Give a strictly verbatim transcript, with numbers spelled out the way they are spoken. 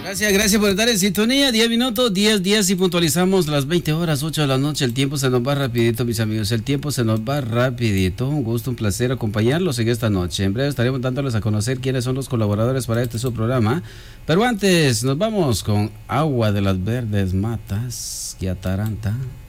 Gracias, gracias por estar en sintonía. diez minutos, diez, diez y puntualizamos las veinte horas, ocho de la noche. El tiempo se nos va rapidito, mis amigos. El tiempo se nos va rapidito. Un gusto, un placer acompañarlos en esta noche. En breve estaremos dándoles a conocer quiénes son los colaboradores para este su programa. Pero antes, nos vamos con Agua de las Verdes Matas y Ataranta.